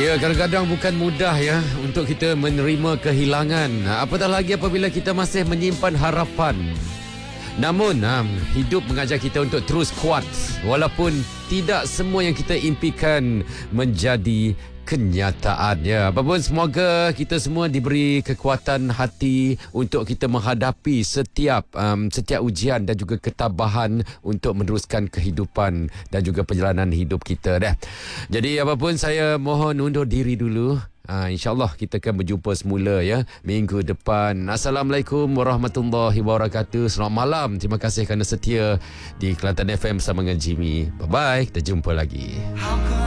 Ya, kadang-kadang bukan mudah ya untuk kita menerima kehilangan. Apatah lagi apabila kita masih menyimpan harapan. Namun, hidup mengajar kita untuk terus kuat walaupun tidak semua yang kita impikan menjadi kenyataan. Ya, apapun, semoga kita semua diberi kekuatan hati untuk kita menghadapi setiap ujian dan juga ketabahan untuk meneruskan kehidupan dan juga perjalanan hidup kita dah. Jadi apapun, saya mohon undur diri dulu. InsyaAllah kita akan berjumpa semula ya minggu depan. Assalamualaikum warahmatullahi wabarakatuh. Selamat malam. Terima kasih kerana setia di Kelantan FM bersama dengan Jimmy. Bye-bye. Kita jumpa lagi.